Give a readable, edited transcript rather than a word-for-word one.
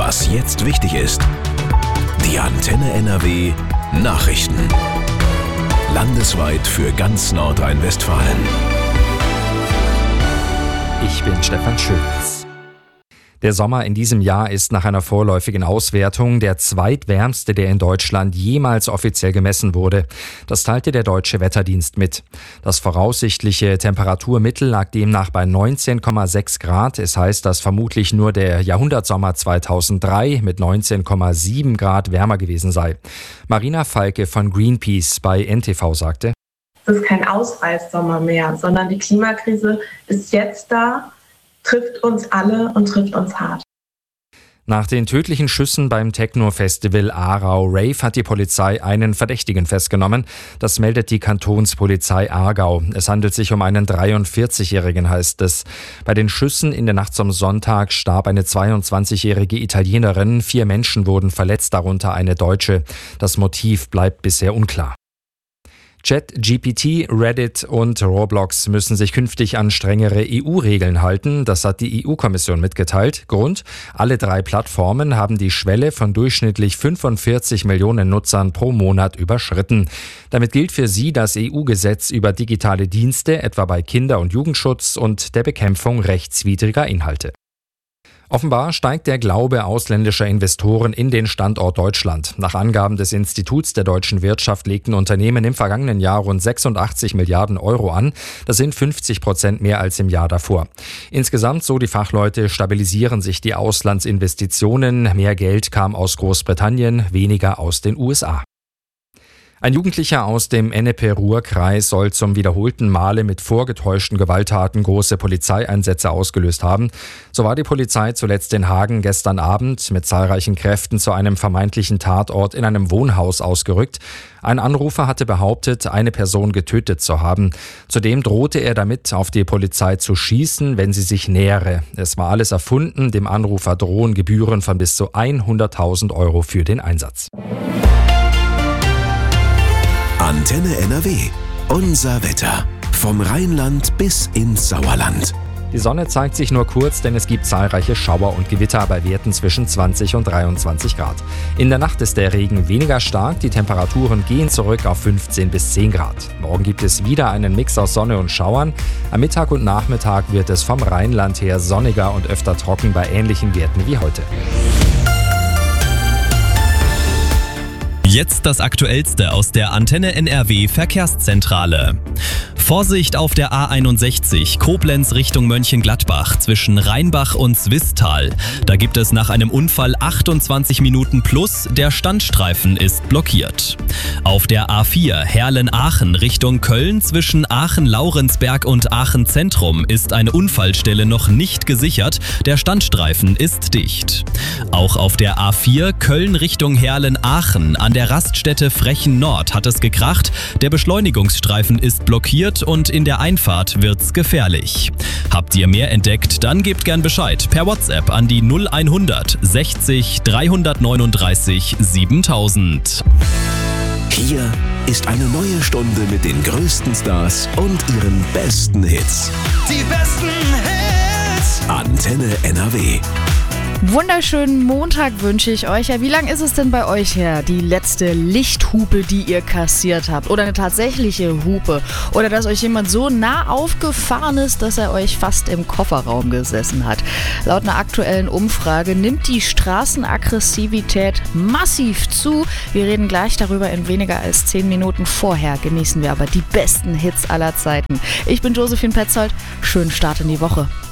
Was jetzt wichtig ist. Die Antenne NRW Nachrichten. Landesweit für ganz Nordrhein-Westfalen. Ich bin Stefan Schulz. Der Sommer in diesem Jahr ist nach einer vorläufigen Auswertung der zweitwärmste, der in Deutschland jemals offiziell gemessen wurde. Das teilte der Deutsche Wetterdienst mit. Das voraussichtliche Temperaturmittel lag demnach bei 19,6 Grad. Es heißt, dass vermutlich nur der Jahrhundertsommer 2003 mit 19,7 Grad wärmer gewesen sei. Marina Falke von Greenpeace bei NTV sagte: Es ist kein Ausreißsommer mehr, sondern die Klimakrise ist jetzt da, trifft uns alle und trifft uns hart. Nach den tödlichen Schüssen beim Techno-Festival Aarau Rave hat die Polizei einen Verdächtigen festgenommen. Das meldet die Kantonspolizei Aargau. Es handelt sich um einen 43-Jährigen, heißt es. Bei den Schüssen in der Nacht zum Sonntag starb eine 22-jährige Italienerin. 4 Menschen wurden verletzt, darunter eine Deutsche. Das Motiv bleibt bisher unklar. ChatGPT, Reddit und Roblox müssen sich künftig an strengere EU-Regeln halten. Das hat die EU-Kommission mitgeteilt. Grund: alle 3 Plattformen haben die Schwelle von durchschnittlich 45 Millionen Nutzern pro Monat überschritten. Damit gilt für sie das EU-Gesetz über digitale Dienste, etwa bei Kinder- und Jugendschutz und der Bekämpfung rechtswidriger Inhalte. Offenbar steigt der Glaube ausländischer Investoren in den Standort Deutschland. Nach Angaben des Instituts der deutschen Wirtschaft legten Unternehmen im vergangenen Jahr rund 86 Milliarden Euro an. Das sind 50% mehr als im Jahr davor. Insgesamt, so die Fachleute, stabilisieren sich die Auslandsinvestitionen. Mehr Geld kam aus Großbritannien, weniger aus den USA. Ein Jugendlicher aus dem Ennepe-Ruhr-Kreis soll zum wiederholten Male mit vorgetäuschten Gewalttaten große Polizeieinsätze ausgelöst haben. So war die Polizei zuletzt in Hagen gestern Abend mit zahlreichen Kräften zu einem vermeintlichen Tatort in einem Wohnhaus ausgerückt. Ein Anrufer hatte behauptet, eine Person getötet zu haben. Zudem drohte er damit, auf die Polizei zu schießen, wenn sie sich nähere. Es war alles erfunden. Dem Anrufer drohen Gebühren von bis zu 100.000 Euro für den Einsatz. Antenne NRW. Unser Wetter. Vom Rheinland bis ins Sauerland. Die Sonne zeigt sich nur kurz, denn es gibt zahlreiche Schauer und Gewitter bei Werten zwischen 20 und 23 Grad. In der Nacht ist der Regen weniger stark, die Temperaturen gehen zurück auf 15 bis 10 Grad. Morgen gibt es wieder einen Mix aus Sonne und Schauern. Am Mittag und Nachmittag wird es vom Rheinland her sonniger und öfter trocken bei ähnlichen Werten wie heute. Jetzt das Aktuellste aus der Antenne NRW Verkehrszentrale. Vorsicht auf der A61 Koblenz Richtung Mönchengladbach zwischen Rheinbach und Swisttal. Da gibt es nach einem Unfall 28 Minuten plus, der Standstreifen ist blockiert. Auf der A4 Herlen-Aachen Richtung Köln zwischen Aachen-Laurensberg und Aachen-Zentrum ist eine Unfallstelle noch nicht gesichert, der Standstreifen ist dicht. Auch auf der A4 Köln Richtung Herlen-Aachen an der Raststätte Frechen Nord hat es gekracht, der Beschleunigungsstreifen ist blockiert und in der Einfahrt wird's gefährlich. Habt ihr mehr entdeckt, dann gebt gern Bescheid per WhatsApp an die 0100 60 339 7000. Hier ist eine neue Stunde mit den größten Stars und ihren besten Hits. Die besten Hits! Antenne NRW. Wunderschönen Montag wünsche ich euch. Ja, wie lange ist es denn bei euch her, die letzte Lichthupe, die ihr kassiert habt? Oder eine tatsächliche Hupe? Oder dass euch jemand so nah aufgefahren ist, dass er euch fast im Kofferraum gesessen hat? Laut einer aktuellen Umfrage nimmt die Straßenaggressivität massiv zu. Wir reden gleich darüber in weniger als 10 Minuten. Vorher genießen wir aber die besten Hits aller Zeiten. Ich bin Josephine Petzold. Schönen Start in die Woche.